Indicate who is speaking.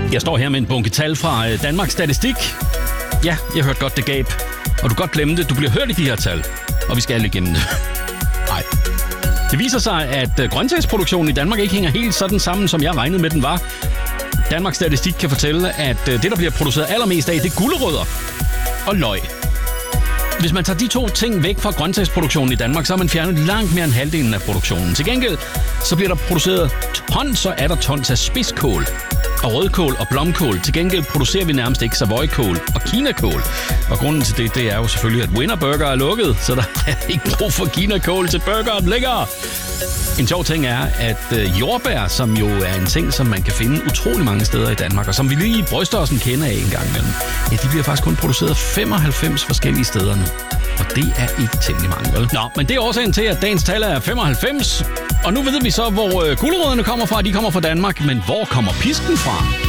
Speaker 1: Jeg står her med en bunke tal fra Danmarks Statistik. Ja, jeg hørte godt det gab. Og du kan godt glemme det. Du bliver hørt i de her tal. Og vi skal alle igennem det. Nej. Det viser sig, at grøntsagsproduktionen i Danmark ikke hænger helt sådan sammen, som jeg regnede med, den var. Danmarks Statistik kan fortælle, at det, der bliver produceret allermest af, det er gulerødder og løg. Hvis man tager de to ting væk fra grøntsagsproduktionen i Danmark, så har man fjernet langt mere end halvdelen af produktionen. Til gengæld, så bliver der produceret tons og er der tons af spidskål og rødkål og blomkål. Til gengæld producerer vi nærmest ikke savoykål og kinakål. Og grunden til det er jo selvfølgelig, at Winner Burger er lukket, så der er ikke brug for kinakål til burgeren længere. En sjov ting er, at jordbær, som jo er en ting, som man kan finde utrolig mange steder i Danmark, og som vi lige bryster os en kende af en gang imellem, ja, de bliver faktisk kun produceret 95 forskellige steder nu. Og det er ikke temmelig mange, vel? Nå, men det er årsagen til, at dagens tal er 95. Og nu ved vi så, hvor gulerødderne kommer fra. De kommer fra Danmark, men hvor kommer pisken fra?